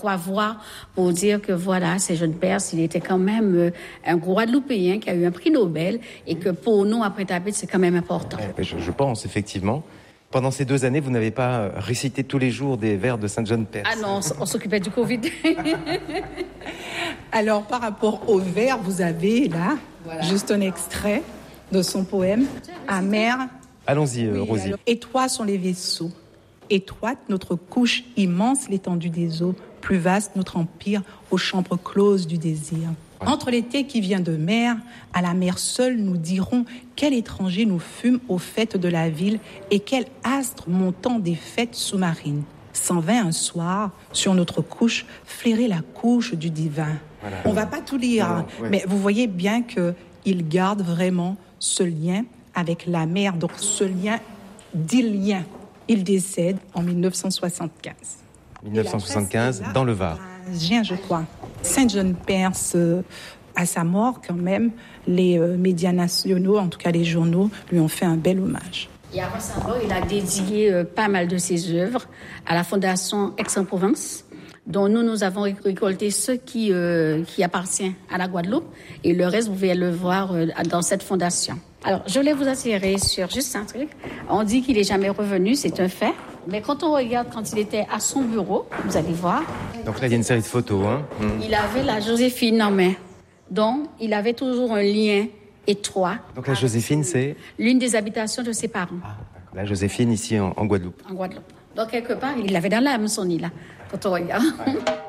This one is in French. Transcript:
quoi voir pour dire que voilà, Saint-Jean-de-Perse, il était quand même un Guadeloupéen qui a eu un prix Nobel et que pour nous, après Pointe-à-Pitre, c'est quand même important. Je pense, effectivement. Pendant ces 2 années, vous n'avez pas récité tous les jours des vers de Saint-Jean-de-Perse? Ah non, on s'occupait du Covid. Alors, par rapport aux vers, vous avez là, juste un extrait de son poème « Amer ». Allons-y, Rosie. Alors, étroits sont les vaisseaux, étroite notre couche, immense l'étendue des eaux, plus vaste notre empire aux chambres closes du désir. Entre l'été qui vient de mer, à la mer seule nous dirons quel étranger nous fume aux fêtes de la ville et quel astre montant des fêtes sous-marines. S'en vint un soir, sur notre couche, flairer la couche du divin. Voilà. On va pas tout lire, mais vous voyez bien qu'il garde vraiment ce lien avec la mer, donc ce lien d'Ilien. Il décède en 1975. 1975, dans le Var. Je crois. Saint-Jean-de-Perse, à sa mort quand même, les médias nationaux, en tout cas les journaux, lui ont fait un bel hommage. Et avant sa mort, il a dédié pas mal de ses œuvres à la Fondation Aix-en-Provence, dont nous avons récolté ce qui appartient à la Guadeloupe. Et le reste, vous pouvez le voir dans cette fondation. Alors, je voulais vous attirer sur juste un truc. On dit qu'il n'est jamais revenu, c'est un fait. Mais quand on regarde quand il était à son bureau, vous allez voir. Donc là, il y a une série de photos. Il avait la Joséphine en main. Donc, il avait toujours un lien étroit. Donc la Joséphine, c'est l'une des habitations de ses parents. Ah, d'accord. La Joséphine, ici en Guadeloupe. En Guadeloupe. Donc, quelque part, il avait dans l'âme son île, là, quand on regarde. Ouais.